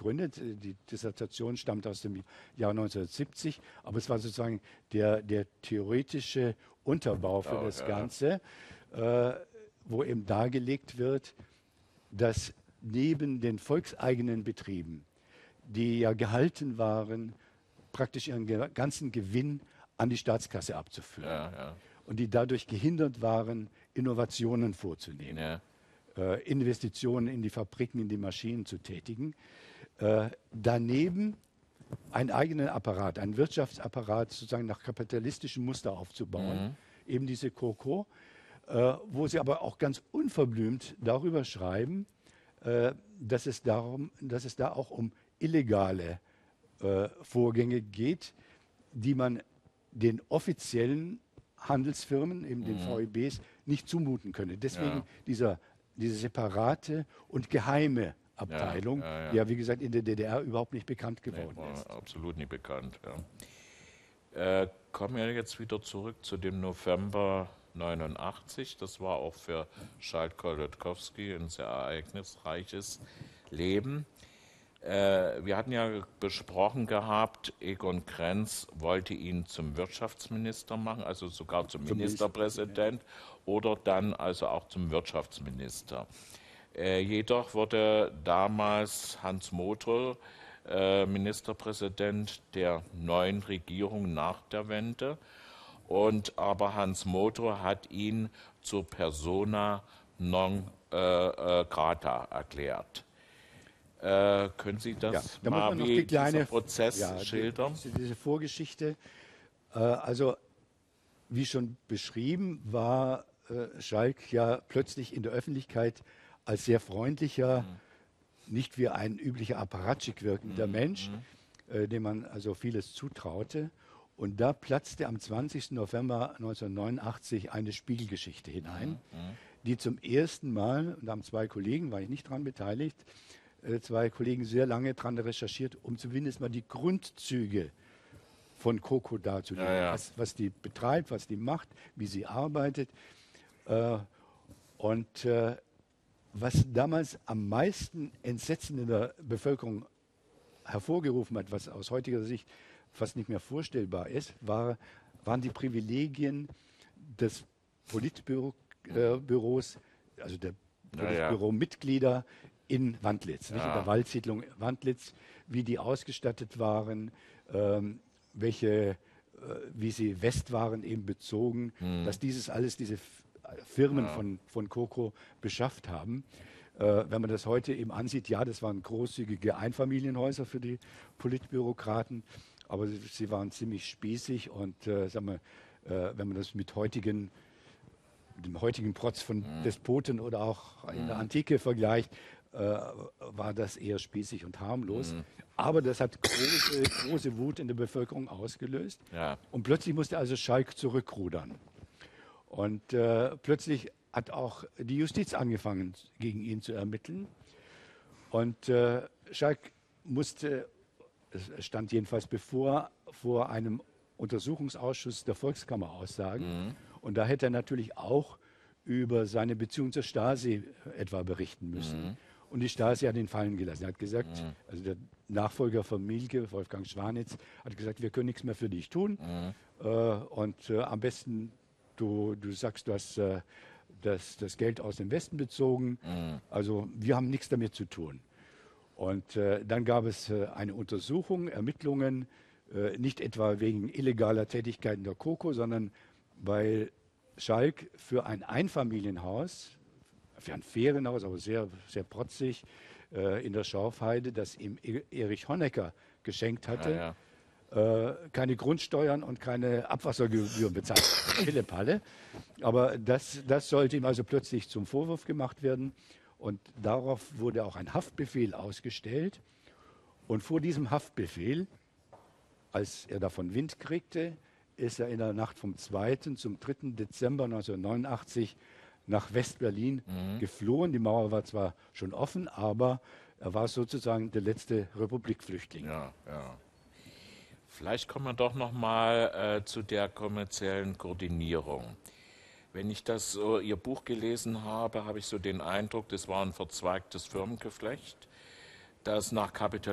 begründet. Die Dissertation stammt aus dem Jahr 1970, aber es war sozusagen der theoretische Unterbau für das Ganze, wo eben dargelegt wird, dass neben den volkseigenen Betrieben, die ja gehalten waren, praktisch ihren ganzen Gewinn an die Staatskasse abzuführen und die dadurch gehindert waren, Innovationen vorzunehmen, Investitionen in die Fabriken, in die Maschinen zu tätigen, daneben einen eigenen Apparat, einen Wirtschaftsapparat sozusagen nach kapitalistischem Muster aufzubauen, eben diese KoKo, wo sie aber auch ganz unverblümt darüber schreiben, dass es da auch um illegale Vorgänge geht, die man den offiziellen Handelsfirmen, eben den VEBs, nicht zumuten könne. Deswegen diese separate und geheime Abteilung, die ja, wie gesagt, in der DDR überhaupt nicht bekannt geworden ist. Absolut nicht bekannt, kommen wir jetzt wieder zurück zu dem November 89. Das war auch für Schalk Golodkowski ein sehr ereignisreiches Leben. Wir hatten ja besprochen gehabt, Egon Krenz wollte ihn zum Wirtschaftsminister machen, also sogar zum Ministerpräsident oder dann also auch zum Wirtschaftsminister. Jedoch wurde damals Hans Motrl Ministerpräsident der neuen Regierung nach der Wende. Aber Hans Motrl hat ihn zur Persona non grata erklärt. Können Sie das mal wie dieser Prozess schildern? Diese Vorgeschichte. Also, wie schon beschrieben, war Schalk ja plötzlich in der Öffentlichkeit als sehr freundlicher, nicht wie ein üblicher Apparatschik wirkender Mensch, dem man also vieles zutraute. Und da platzte am 20. November 1989 eine Spiegelgeschichte hinein, die zum ersten Mal, und da haben zwei Kollegen, war ich nicht daran beteiligt, zwei Kollegen sehr lange daran recherchiert, um zumindest mal die Grundzüge von KoKo darzulegen, was die betreibt, was die macht, wie sie arbeitet. Was damals am meisten Entsetzen in der Bevölkerung hervorgerufen hat, was aus heutiger Sicht fast nicht mehr vorstellbar ist, waren die Privilegien des Politbüros, also der Politbüro-Mitglieder in Wandlitz, nicht in der Waldsiedlung Wandlitz, wie die ausgestattet waren, wie sie Westwaren eben bezogen, dass dieses alles diese Firmen von KoKo beschafft haben. Wenn man das heute eben ansieht, ja, das waren großzügige Einfamilienhäuser für die Politbürokraten, aber sie waren ziemlich spießig und sagen wir, wenn man das mit dem heutigen Protz von Despoten oder auch in der Antike vergleicht, war das eher spießig und harmlos. Aber das hat große Wut in der Bevölkerung ausgelöst. Und plötzlich musste also Schalk zurückrudern. Und plötzlich hat auch die Justiz angefangen, gegen ihn zu ermitteln. Und Schalk musste, es stand jedenfalls bevor, vor einem Untersuchungsausschuss der Volkskammer aussagen. Und da hätte er natürlich auch über seine Beziehung zur Stasi etwa berichten müssen. Und die Stasi hat ihn fallen gelassen. Er hat gesagt, also der Nachfolger von Mielke, Wolfgang Schwanitz, hat gesagt, wir können nichts mehr für dich tun. Am besten, du sagst, du hast das Geld aus dem Westen bezogen. Also wir haben nichts damit zu tun. Und dann gab es eine Untersuchung, Ermittlungen, nicht etwa wegen illegaler Tätigkeiten der KoKo, sondern weil Schalk für ein Einfamilienhaus, für ein Ferienhaus, aber sehr, sehr protzig, in der Schorfheide, das ihm Erich Honecker geschenkt hatte, keine Grundsteuern und keine Abwassergebühren bezahlt. Pille-Palle. Aber das sollte ihm also plötzlich zum Vorwurf gemacht werden. Und darauf wurde auch ein Haftbefehl ausgestellt. Und vor diesem Haftbefehl, als er davon Wind kriegte, ist er in der Nacht vom 2. zum 3. Dezember 1989 nach West-Berlin geflohen. Die Mauer war zwar schon offen, aber er war sozusagen der letzte Republikflüchtling. Vielleicht kommen wir doch noch mal zu der kommerziellen Koordinierung. Wenn ich Ihr Buch gelesen habe, habe ich so den Eindruck, das war ein verzweigtes Firmengeflecht, das nach